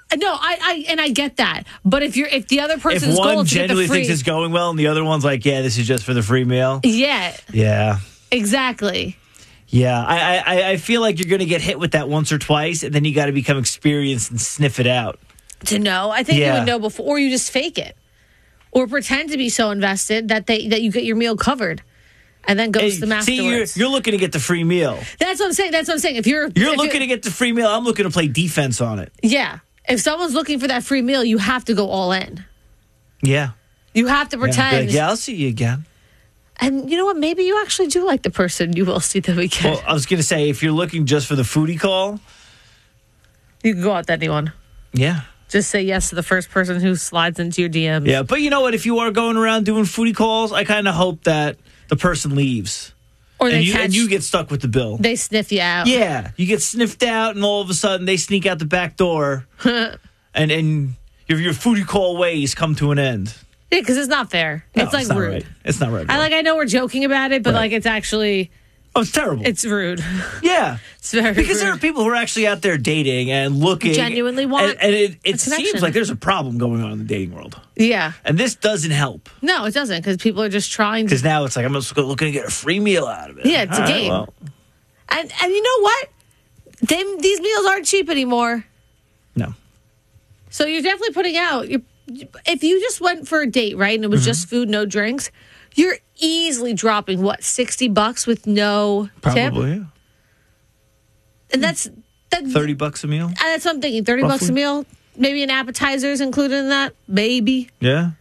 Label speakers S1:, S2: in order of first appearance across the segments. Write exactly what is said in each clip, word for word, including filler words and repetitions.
S1: No, I, I and I get that. But if you're if the other person's
S2: if one
S1: goal is to get the
S2: genuinely
S1: free,
S2: thinks it's going well and the other one's like, yeah, this is just for the free meal.
S1: yeah,
S2: Yeah.
S1: exactly.
S2: Yeah, I, I, I feel like you're going to get hit with that once or twice, and then you got to become experienced and sniff it out.
S1: To know, I think
S2: Yeah.
S1: you would know before, or you just fake it, or pretend to be so invested that they that you get your meal covered, and then ghost
S2: Hey,
S1: them afterwards.
S2: see, you're, you're looking to get the free meal.
S1: That's what I'm saying. That's what I'm saying. If you're
S2: You're
S1: if
S2: looking to get the free meal. I'm looking to play defense on it.
S1: yeah. If someone's looking for that free meal, you have to go all in.
S2: Yeah.
S1: You have to
S2: Yeah, be
S1: pretend.
S2: like, yeah, I'll see you again.
S1: And you know what? Maybe you actually do like the person you will see them again.
S2: Well, I was going to say, if you're looking just for the foodie call,
S1: You can go out to anyone.
S2: yeah.
S1: Just say yes to the first person who slides into your D Ms.
S2: Yeah, but you know what? If you are going around doing foodie calls, I kind of hope that the person leaves.
S1: Or they
S2: And you,
S1: catch,
S2: and you get stuck with the bill.
S1: they sniff you out.
S2: Yeah, you get sniffed out, and all of a sudden they sneak out the back door, and and your your foodie call ways come to an end.
S1: Yeah, because it's not fair.
S2: No,
S1: it's like
S2: not
S1: rude.
S2: Right. It's not right.
S1: I like. I know we're joking about it, but
S2: Right.
S1: like it's actually
S2: Oh, it's terrible.
S1: it's rude.
S2: yeah,
S1: It's very
S2: because
S1: rude.
S2: there are people who are actually out there dating and looking,
S1: Genuinely want
S2: and, and it,
S1: a
S2: it seems
S1: connection.
S2: like there's a problem going on in the dating world,
S1: Yeah.
S2: and this doesn't help
S1: No, it doesn't because people are just trying to.
S2: because now it's like I'm just looking to get a free meal out of it.
S1: Yeah, it's a
S2: All right,
S1: game.
S2: well,
S1: And and you know what? Them, these meals aren't cheap anymore.
S2: no,
S1: So you're definitely putting out. You're, if you just went for a date, right, and it was
S2: Mm-hmm.
S1: just food, no drinks, you're easily dropping what sixty bucks with no tip,
S2: probably yeah.
S1: and that's that.
S2: thirty bucks a meal.
S1: And that's what I'm thinking. Thirty bucks a
S2: Roughly.
S1: meal. Maybe an appetizer is included in that. Maybe.
S2: Yeah,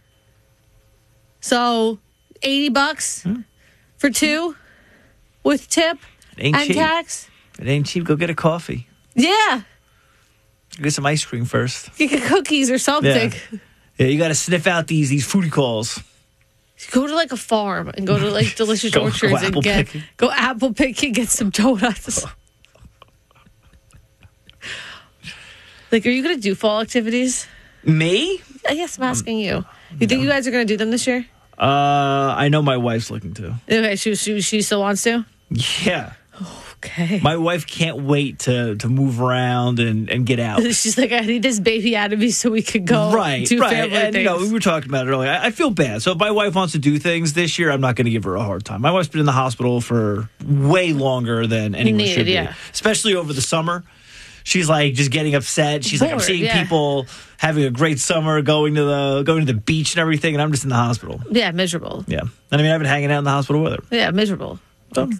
S1: So eighty bucks for two with tip
S2: it ain't
S1: and
S2: cheap.
S1: tax.
S2: If it ain't cheap, go get a coffee.
S1: Yeah,
S2: Get some ice cream first.
S1: you get cookies or something.
S2: Yeah, yeah you got to sniff out these these foodie calls.
S1: Go to like a farm and go to like Delicious
S2: Go- go
S1: Orchards and
S2: apple
S1: get
S2: picking.
S1: go apple picking, get some donuts. Like, are you going to do fall activities?
S2: Me?
S1: I guess I'm asking you. You think you guys are going to do them this year?
S2: Uh, I know my wife's looking to.
S1: Okay, she she she still wants to.
S2: Yeah,
S1: Okay.
S2: my wife can't wait to to move around and, and get out.
S1: She's like, I need this baby out of me so we could go
S2: Right,
S1: do
S2: right.
S1: family
S2: And, you know,
S1: things.
S2: we were talking about it earlier. I, I feel bad. So if my wife wants to do things this year, I'm not going to give her a hard time. My wife's been in the hospital for way longer than anyone
S1: Needed,
S2: should be,
S1: yeah.
S2: especially over the summer. She's like just getting upset. She's like, I'm
S1: Bored,
S2: seeing
S1: yeah.
S2: people having a great summer, going to the going to the beach and everything, and I'm just in the hospital.
S1: Yeah, miserable.
S2: Yeah, and I mean, I've been hanging out in the hospital with her.
S1: Yeah, miserable.
S2: So,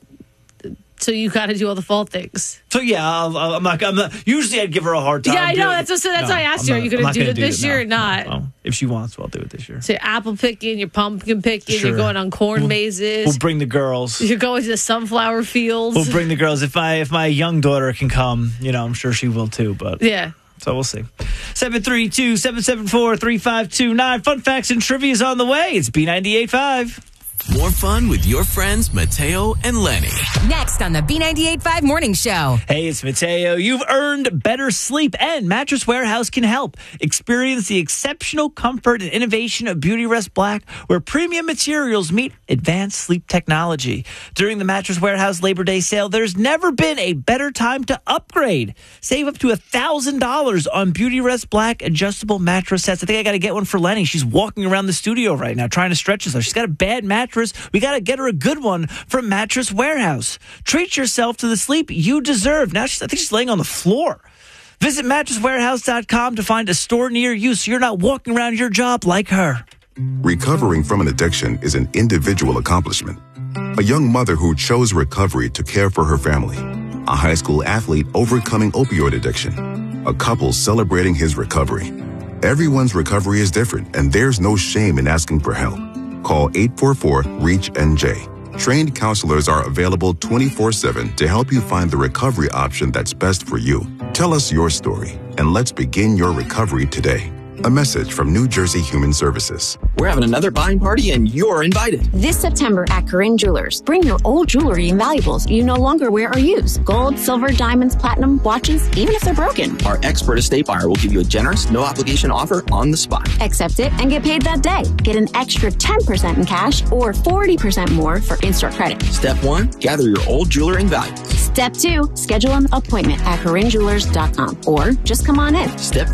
S1: So you got to do all the fall things.
S2: so yeah, I'll, I'll- I'm not. I'm not. Usually, I'd give her a hard time.
S1: Yeah, I know.
S2: doing-
S1: That's what- so that's
S2: No,
S1: why I asked
S2: I'm
S1: you, are
S2: not-
S1: you gonna
S2: I'm not
S1: do
S2: gonna
S1: it this
S2: no,
S1: year or
S2: no,
S1: not?
S2: no. If she wants to, I'll do it this year.
S1: So you're apple picking, you're pumpkin picking,
S2: Sure.
S1: you're going on corn mazes,
S2: We'll bring the girls.
S1: you're going to the sunflower fields.
S2: We'll bring the girls. If my if my young daughter can come, you know, I'm sure she will too. But
S1: yeah.
S2: so we'll see. seven three two, seven seven four, three five two nine. Fun facts and trivia is on the way. It's B ninety-eight point five.
S3: More fun with your friends Mateo and Lenny.
S4: Next on the B ninety-eight point five Morning Show.
S2: Hey, it's Mateo. You've earned better sleep, and Mattress Warehouse can help. Experience the exceptional comfort and innovation of Beauty Rest Black, where premium materials meet advanced sleep technology. During the Mattress Warehouse Labor Day sale, there's never been a better time to upgrade. Save up to one thousand dollars on Beauty Rest Black adjustable mattress sets. I think I got to get one for Lenny. She's walking around the studio right now trying to stretch herself. She's got a bad mattress. We got to get her a good one from Mattress Warehouse. Treat yourself to the sleep you deserve. Now she's, I think she's laying on the floor. Visit mattress warehouse dot com to find a store near you so you're not walking around your job like her.
S5: Recovering from an addiction is an individual accomplishment. A young mother who chose recovery to care for her family. A high school athlete overcoming opioid addiction. A couple celebrating his recovery. Everyone's recovery is different, and there's no shame in asking for help. Call eight four four, REACH N J. Trained counselors are available twenty-four seven to help you find the recovery option that's best for you. Tell us your story, and let's begin your recovery today. A message from New Jersey Human Services.
S6: We're having another buying party and you're invited.
S7: This September at Corinne Jewelers, bring your old jewelry and valuables you no longer wear or use. Gold, silver, diamonds, platinum, watches, even if they're broken.
S6: Our expert estate buyer will give you a generous, no obligation offer on the spot.
S7: Accept it and get paid that day. Get an extra ten percent in cash or forty percent more for in-store credit.
S6: Step one, gather your old jewelry and valuables.
S7: Step two, schedule an appointment at corinne jewelers dot com or just come on in.
S6: Step